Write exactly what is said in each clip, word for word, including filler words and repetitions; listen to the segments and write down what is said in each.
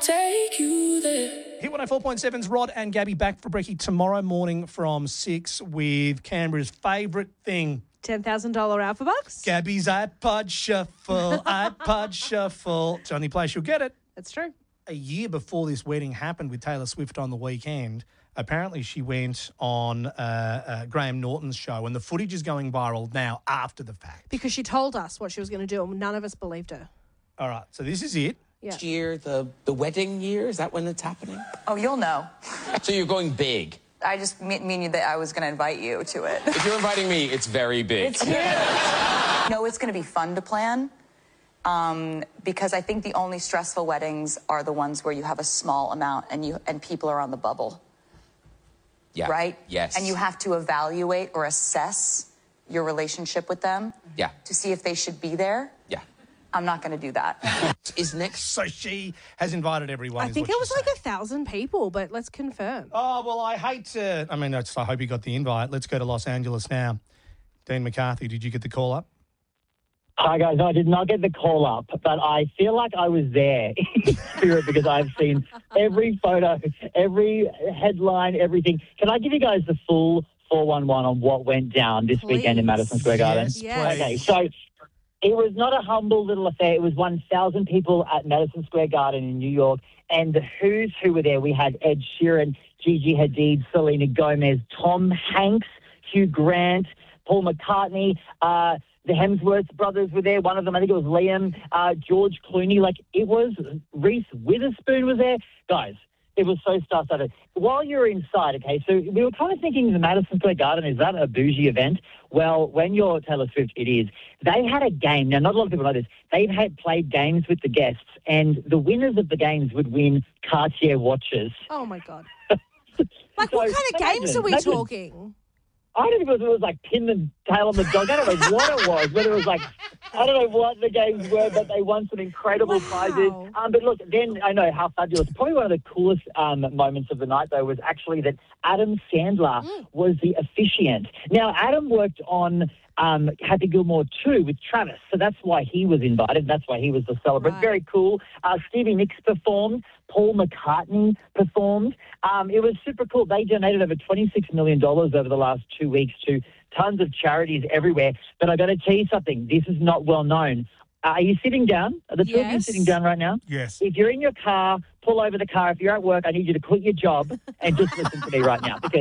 take you there. Hit one oh four point seven's Rod and Gabby back for brekkie tomorrow morning from six with Canberra's favourite thing. ten thousand dollars Alpha Bucks. Gabby's iPod Shuffle, iPod Shuffle. It's the only place you'll get it. That's true. A year before this wedding happened with Taylor Swift on the weekend, apparently she went on uh, uh, Graham Norton's show, and the footage is going viral now after the fact. Because she told us what she was going to do, and none of us believed her. All right, so this is it. Yeah. Next year, the, the wedding year, is that when it's happening? Oh, you'll know. So you're going big. I just mean mean you that I was going to invite you to it. If you're inviting me, it's very big. It's huge. No, it's going to be fun to plan um, because I think the only stressful weddings are the ones where you have a small amount and you and people are on the bubble. Yeah. Right? Yes. And you have to evaluate or assess your relationship with them. Yeah. To see if they should be there. Yeah. I'm not going to do that. Is next... So she has invited everyone. I is think what it was she's like saying. a thousand people, but let's confirm. Oh, well, I hate to... I mean, I just- I hope you got the invite. Let's go to Los Angeles now. Dean McCarthy, did you get the call up? Hi, guys. No, I did not get the call up, but I feel like I was there in spirit because I've seen every photo, every headline, everything. Can I give you guys the full four one one on what went down this Please. weekend in Madison Square Garden? Yes, Yes. please. Okay, so it was not a humble little affair. It was one thousand people at Madison Square Garden in New York, and the who's who were there. We had Ed Sheeran, Gigi Hadid, Selena Gomez, Tom Hanks, Hugh Grant, Paul McCartney, uh, the Hemsworth brothers were there. One of them, I think it was Liam, uh, George Clooney. Like, it was, Reese Witherspoon was there. Guys, it was so star-studded. While you're inside, okay, so we were kind of thinking the Madison Square Garden, is that a bougie event? Well, when you're Taylor Swift, it is. They had a game. Now, not a lot of people know this. They've had played games with the guests, and the winners of the games would win Cartier watches. Oh, my God. Like, So, what kind of games imagine- are we imagine- talking? I don't know if it was like pin the tail on the dog. I don't know what it was. Whether it was like, I don't know what the games were, but they won some incredible Wow. prizes. Um, but look, then I know how fabulous. Probably one of the coolest um, moments of the night, though, was actually that Adam Sandler Mm. was the officiant. Now, Adam worked on um, Happy Gilmore two with Travis, so that's why he was invited. That's why he was the celebrant. Right. Very cool. Uh, Stevie Nicks performed. Paul McCartney performed. Um, it was super cool. They donated over twenty-six million dollars over the last two weeks to tons of charities everywhere. But I got to tell you something. This is not well known. Uh, are you sitting down? Are the two of you Yes. sitting down right now? Yes. If you're in your car, pull over the car. If you're at work, I need you to quit your job and just listen to me right now, because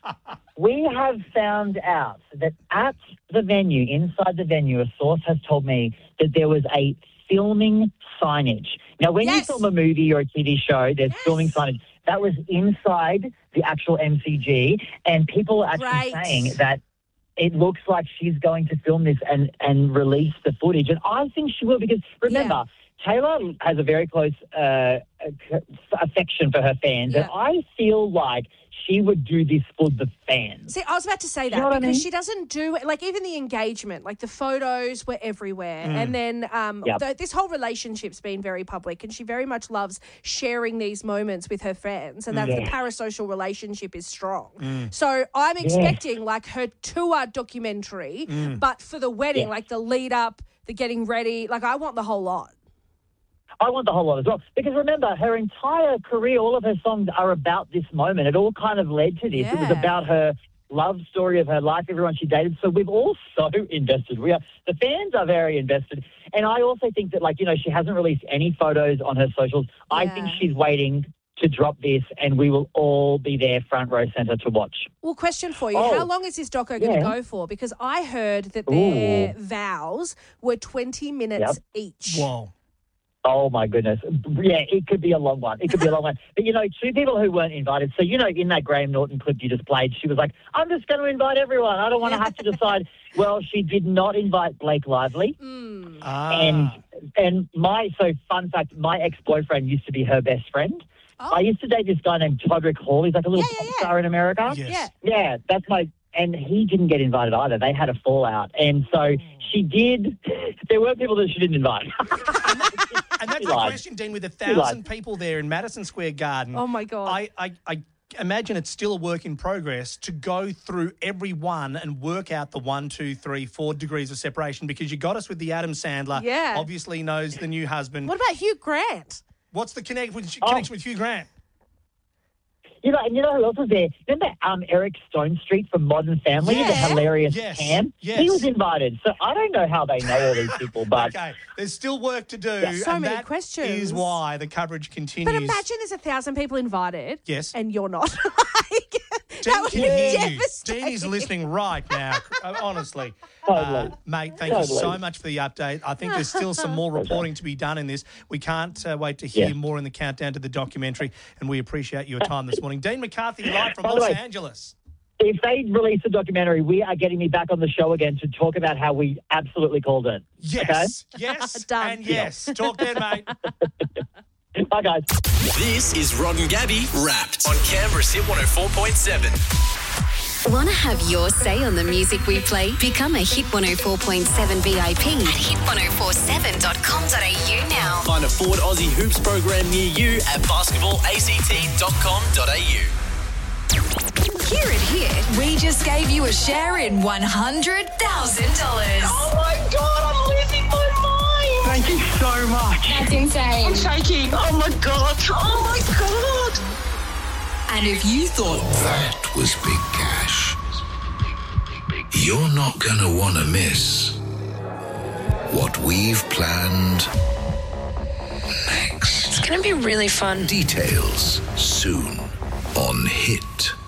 we have found out that at the venue, inside the venue, a source has told me that there was a filming signage. Now, when Yes. you film a movie or a T V show, there's Yes. filming signage. That was inside the actual M C G, and people are actually Right. saying that it looks like she's going to film this and, and release the footage. And I think she will, because remember, Taylor has a very close uh, affection for her fans. Yeah. And I feel like she would do this for the fans. See, I was about to say that know what I because mean? she doesn't do, like, even the engagement, like the photos were everywhere. And then um, Yep. th- this whole relationship's been very public, and she very much loves sharing these moments with her fans. And that's the Yeah. parasocial relationship is strong. So I'm expecting like her tour documentary, but for the wedding, Yeah. like the lead up, the getting ready, like I want the whole lot. I want the whole lot as well. Because remember, her entire career, all of her songs are about this moment. It all kind of led to this. It was Yeah. about her love story of her life, everyone she dated. So we've all so invested. We are, the fans are very invested. And I also think that, like, you know, she hasn't released any photos on her socials. I Yeah. think she's waiting to drop this, and we will all be there front row centre to watch. Well, question for you. Oh. How long is this doco going to Yeah. go for? Because I heard that their Ooh. vows were twenty minutes each. Whoa. Oh, my goodness. Yeah, it could be a long one. It could be a long one. But, you know, two people who weren't invited. So, you know, in that Graham Norton clip you just played, she was like, I'm just going to invite everyone. I don't want to have to decide. Well, she did not invite Blake Lively. Mm. Ah. And and my, so fun fact, my ex-boyfriend used to be her best friend. Oh. I used to date this guy named Todrick Hall. He's like a little Yeah, yeah, pop yeah. star in America. Yes. Yeah. Yeah, that's my, and he didn't get invited either. They had a fallout. And so she did, there were people that she didn't invite. And that's She the lied. question, Dean, with a lied. thousand people there in Madison Square Garden. Oh, my God. I, I, I imagine it's still a work in progress to go through every one and work out the one, two, three, four degrees of separation, because you got us with the Adam Sandler. Yeah. Obviously knows the new husband. What about Hugh Grant? What's the connect with, Oh. connection with Hugh Grant? You know, and you know who else was there? Remember um, Eric Stone Street from Modern Family, Yeah. the hilarious Yes. Cam? Yes. He was invited. So I don't know how they know all these people, but Okay, there's still work to do. So and many that questions. is why the coverage continues. But imagine there's a thousand people invited. Yes. And you're not. Like, Dean that would can be hear you. devastating. Dean is listening right now, uh, honestly. Totally. Uh, mate, thank you Totally. so much for the update. I think there's still some more reporting to be done in this. We can't uh, wait to hear Yeah. more in the countdown to the documentary, and we appreciate your time this morning. Dean McCarthy, live from By the Los way- Angeles. if they release the documentary, we are getting me back on the show again to talk about how we absolutely called it. Yes, yes, Done. and yes. Talk then, mate. Okay? Bye, guys. This is Rod and Gabby Wrapped on Canberra's Hit one oh four point seven. Want to have your say on the music we play? Become a Hit one oh four point seven V I P at hit ten forty-seven dot com dot a u now. Find a Ford Aussie Hoops program near you at basketball a c t dot com dot a u. Hear it here. We just gave you a share in one hundred thousand dollars. Oh, my God, I'm losing my mind. Thank you so much. That's insane. I'm shaking. Oh, my God. Oh, my God. And if you thought That was big cash. You're not going to want to miss what we've planned next. it's going to be really fun. Details soon on Hit.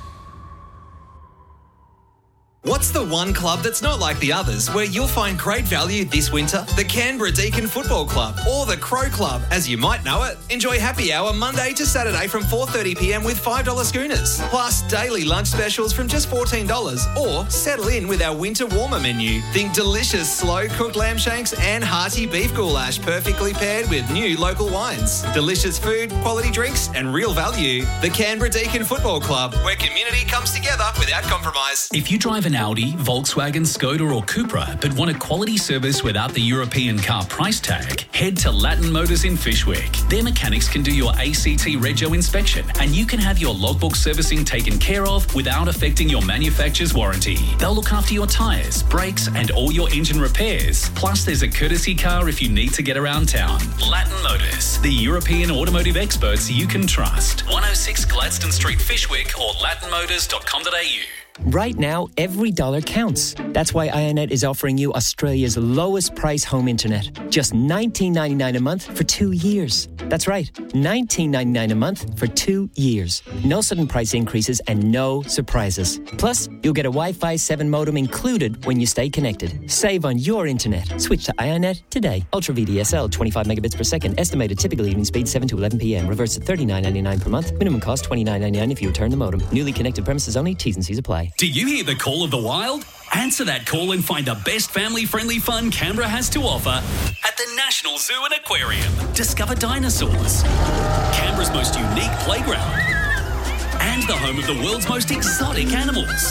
What's the one club that's not like the others where you'll find great value this winter? The Canberra Deakin Football Club, or the Crow Club, as you might know it. Enjoy happy hour Monday to Saturday from four thirty p m with five dollars schooners. Plus daily lunch specials from just fourteen dollars. Or settle in with our winter warmer menu. Think delicious slow-cooked lamb shanks and hearty beef goulash perfectly paired with new local wines. Delicious food, quality drinks and real value. The Canberra Deakin Football Club, where community comes together without compromise. If you drive an Audi, Volkswagen, Skoda or Cupra but want a quality service without the European car price tag, head to Latin Motors in Fishwick. Their mechanics can do your A C T Rego inspection and you can have your logbook servicing taken care of without affecting your manufacturer's warranty. They'll look after your tyres, brakes and all your engine repairs. Plus there's a courtesy car if you need to get around town. Latin Motors, the European automotive experts you can trust. one oh six Gladstone Street, Fishwick or latin motors dot com dot a u. Right now, every dollar counts. That's why IONET is offering you Australia's lowest price home internet. Just nineteen ninety-nine a month for two years. That's right, nineteen ninety-nine a month for two years. No sudden price increases and no surprises. Plus, you'll get a Wi-Fi seven modem included when you stay connected. Save on your internet. Switch to IONET today. Ultra V D S L, twenty-five megabits per second. Estimated typical evening speed seven to eleven p m. Reverse at thirty-nine ninety-nine per month. Minimum cost twenty-nine ninety-nine if you return the modem. Newly connected premises only. T's and C's apply. Do you hear the call of the wild? Answer that call and find the best family-friendly fun Canberra has to offer at the National Zoo and Aquarium. Discover dinosaurs, Canberra's most unique playground, and the home of the world's most exotic animals.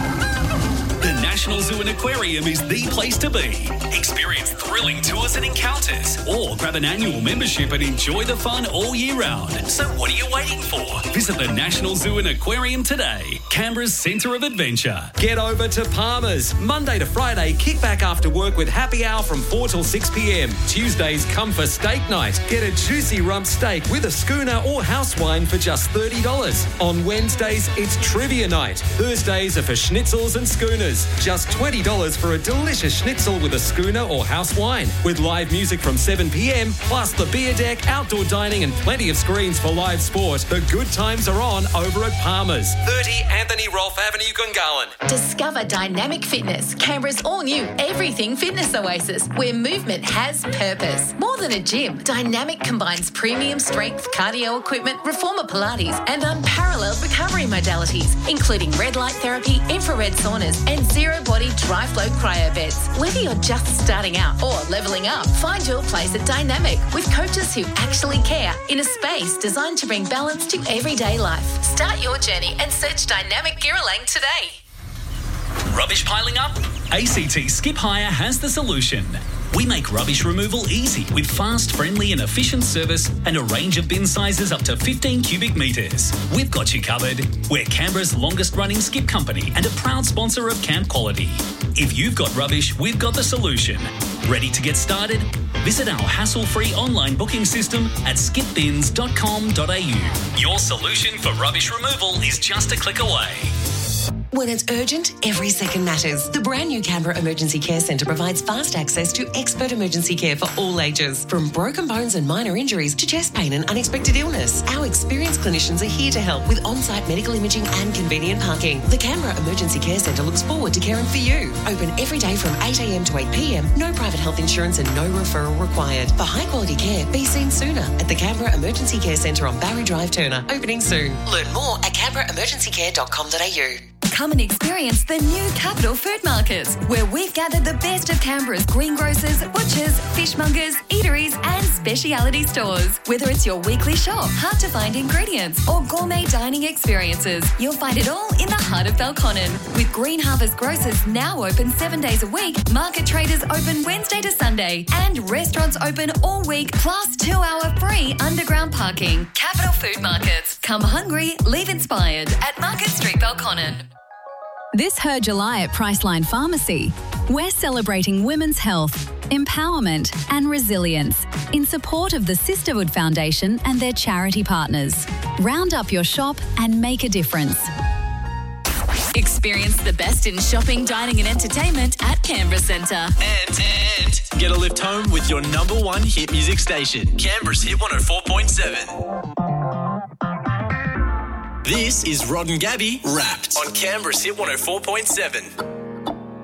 The National Zoo and Aquarium is the place to be. Experience thrilling tours and encounters, or grab an annual membership and enjoy the fun all year round. So what are you waiting for? Visit the National Zoo and Aquarium today, Canberra's centre of adventure. Get over to Palmer's. Monday to Friday, kick back after work with happy hour from four till six p m. Tuesdays, come for steak night. Get a juicy rump steak with a schooner or house wine for just thirty dollars. On Wednesdays, it's trivia night. Thursdays are for schnitzels and schooners. Just twenty dollars for a delicious schnitzel with a schooner or house wine. With live music from seven p m, plus the beer deck, outdoor dining and plenty of screens for live sport. The good times are on over at Palmer's. thirty Anthony Rolfe Avenue, Gungahlin. Discover Dynamic Fitness, Canberra's all-new everything fitness oasis, where movement has purpose. More than a gym, Dynamic combines premium strength cardio equipment, reformer Pilates, and unparalleled recovery modalities, including red light therapy, infrared saunas, and zero-body dry-flow cryo beds. Whether you're just starting out or leveling up, find your place at Dynamic with coaches who actually care in a space designed to bring balance to everyday life. Start your journey and search Dynamic Girralang today. Rubbish piling up? A C T Skip Hire has the solution. We make rubbish removal easy with fast, friendly and efficient service and a range of bin sizes up to fifteen cubic metres. We've got you covered. We're Canberra's longest running skip company and a proud sponsor of Camp Quality. If you've got rubbish, we've got the solution. Ready to get started? Visit our hassle-free online booking system at skip bins dot com dot a u. Your solution for rubbish removal is just a click away. When it's urgent, every second matters. The brand new Canberra Emergency Care Centre provides fast access to expert emergency care for all ages. From broken bones and minor injuries to chest pain and unexpected illness, our experienced clinicians are here to help with on-site medical imaging and convenient parking. The Canberra Emergency Care Centre looks forward to caring for you. Open every day from eight a m to eight p m, no private health insurance and no referral required. For high-quality care, be seen sooner at the Canberra Emergency Care Centre on Barry Drive, Turner. Opening soon. Learn more at canberra emergency care dot com dot a u. Come and experience the new Capital Food Market, where we've gathered the best of Canberra's greengrocers, butchers, fishmongers, eateries and speciality stores. Whether it's your weekly shop, hard-to-find ingredients or gourmet dining experiences, you'll find it all in the heart of Belconnen. With Green Harvest Grocers now open seven days a week, market traders open Wednesday to Sunday and restaurants open all week plus two-hour free underground parking. Capital Food Markets. Come hungry, leave inspired at Market Street, Belconnen. This Her July at Priceline Pharmacy, we're celebrating women's health, empowerment and resilience in support of the Sisterhood Foundation and their charity partners. Round up your shop and make a difference. Experience the best in shopping, dining and entertainment at Canberra Centre. And, and get a lift home with your number one hit music station, Canberra's Hit one oh four point seven. This is Rod and Gabby Wrapped on Canberra's Hit one oh four point seven.